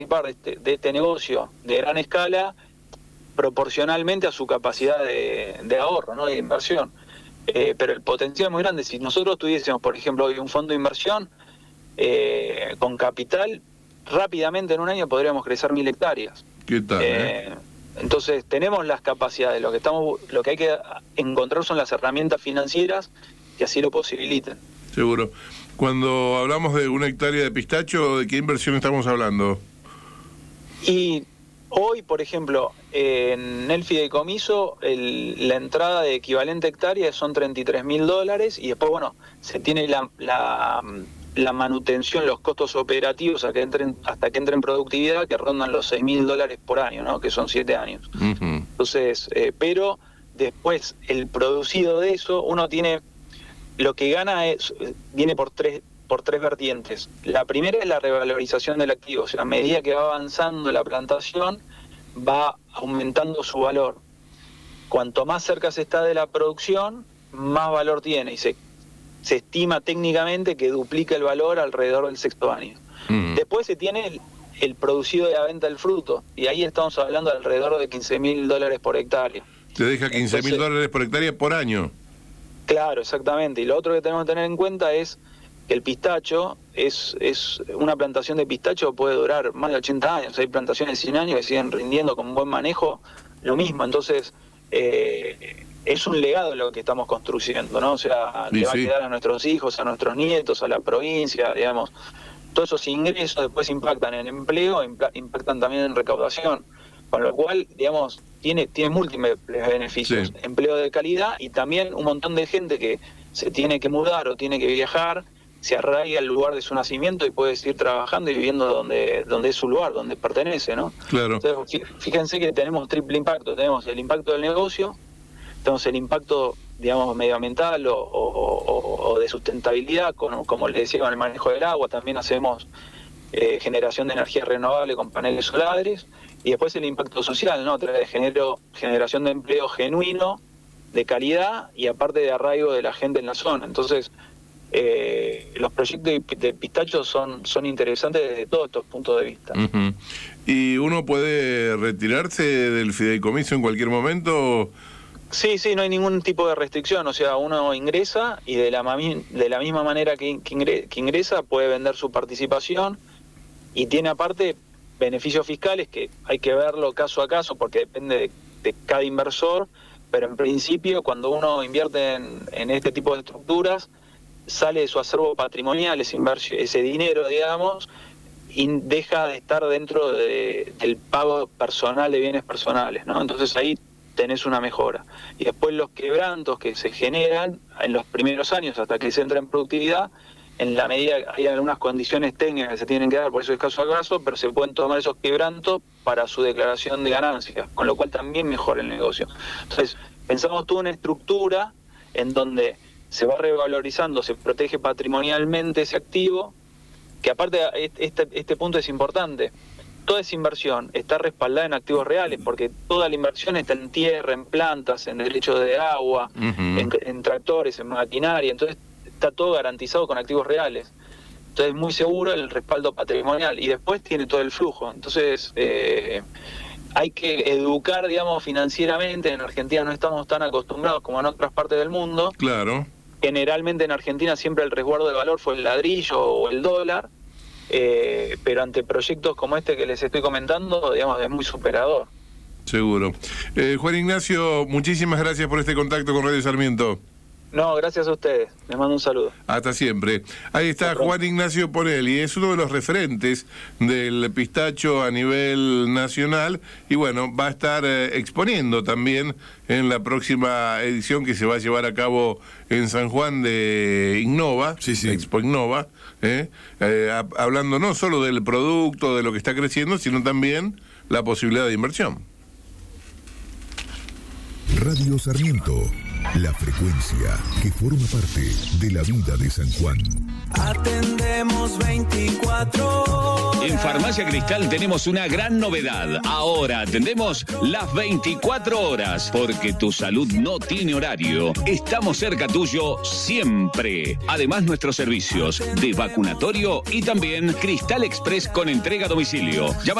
participar de este negocio de gran escala proporcionalmente a su capacidad de ahorro, ¿no? Y de inversión. Pero el potencial es muy grande. Si nosotros tuviésemos, por ejemplo, hoy un fondo de inversión con capital, rápidamente en un año podríamos crecer 1000 hectáreas. ¿Qué tal? Entonces tenemos las capacidades. Lo que hay que encontrar son las herramientas financieras que así lo posibiliten. Seguro. Cuando hablamos de 1 hectárea de pistacho, ¿de qué inversión estamos hablando? Y hoy, por ejemplo, en el fideicomiso, la entrada de equivalente hectárea son $33.000 y después, bueno, se tiene la manutención, los costos operativos hasta que entre en productividad, que rondan los $6.000 por año, ¿no? Que son 7 años. Uh-huh. Entonces, pero después el producido de eso, uno tiene, lo que gana viene por tres vertientes. La primera es la revalorización del activo, o sea, a medida que va avanzando la plantación, va aumentando su valor. Cuanto más cerca se está de la producción, más valor tiene, y se estima técnicamente que duplica el valor alrededor del 6º año. Después se tiene el producido de la venta del fruto, y ahí estamos hablando de alrededor de $15.000 por hectárea. Te deja $15.000 por hectárea por año. Claro, exactamente. Y lo otro que tenemos que tener en cuenta es que el pistacho es una plantación de pistacho puede durar más de 80 años. Hay plantaciones de 100 años que siguen rindiendo con buen manejo lo mismo. Entonces, es un legado lo que estamos construyendo, ¿no? O sea, le va a quedar a nuestros hijos, a nuestros nietos, a la provincia, digamos. Todos esos ingresos después impactan en empleo, impactan también en recaudación. Con lo cual, digamos, tiene múltiples beneficios. Sí. Empleo de calidad y también un montón de gente que se tiene que mudar o tiene que viajar, se arraiga al lugar de su nacimiento y puede seguir trabajando y viviendo donde es su lugar, donde pertenece, ¿no? Claro. Entonces, fíjense que tenemos triple impacto. Tenemos el impacto del negocio, tenemos el impacto, digamos, medioambiental o de sustentabilidad, como les decía, con el manejo del agua. También hacemos generación de energía renovable con paneles solares. Y después el impacto social, ¿no? Generación de empleo genuino, de calidad y aparte de arraigo de la gente en la zona. Entonces, los proyectos de pistacho son interesantes desde todos estos puntos de vista. Uh-huh. ¿Y uno puede retirarse del fideicomiso en cualquier momento? Sí, no hay ningún tipo de restricción. O sea, uno ingresa y de la misma manera que ingresa puede vender su participación y tiene aparte beneficios fiscales que hay que verlo caso a caso porque depende de cada inversor, pero en principio cuando uno invierte en este tipo de estructuras sale de su acervo patrimonial ese dinero, digamos, y deja de estar dentro del pago personal de bienes personales, ¿no? Entonces ahí tenés una mejora. Y después los quebrantos que se generan en los primeros años hasta que se entra en productividad, en la medida hay algunas condiciones técnicas que se tienen que dar, por eso es caso a caso, pero se pueden tomar esos quebrantos para su declaración de ganancias, con lo cual también mejora el negocio. Entonces, pensamos toda una estructura en donde se va revalorizando, se protege patrimonialmente ese activo, que aparte este punto es importante. Toda esa inversión está respaldada en activos reales, porque toda la inversión está en tierra, en plantas, en derechos de agua, en tractores, en maquinaria, entonces está todo garantizado con activos reales. Entonces es muy seguro el respaldo patrimonial y después tiene todo el flujo. Entonces hay que educar, digamos, financieramente. En Argentina no estamos tan acostumbrados como en otras partes del mundo. Claro. Generalmente en Argentina siempre el resguardo de valor fue el ladrillo o el dólar, pero ante proyectos como este que les estoy comentando, digamos, es muy superador. Seguro. Juan Ignacio, muchísimas gracias por este contacto con Radio Sarmiento. No, gracias a ustedes. Les mando un saludo. Hasta siempre. Ahí está Juan Ignacio Ponelli, es uno de los referentes del pistacho a nivel nacional y bueno, va a estar exponiendo también en la próxima edición que se va a llevar a cabo en San Juan de Innova, Expo Innova, hablando no solo del producto, de lo que está creciendo, sino también la posibilidad de inversión. Radio Sarmiento La frecuencia que forma parte de la vida de San Juan. Atendemos 24 horas. En Farmacia Cristal tenemos una gran novedad. Ahora atendemos las 24 horas, porque tu salud no tiene horario. Estamos cerca tuyo siempre. Además, nuestros servicios de vacunatorio y también Cristal Express con entrega a domicilio. Llama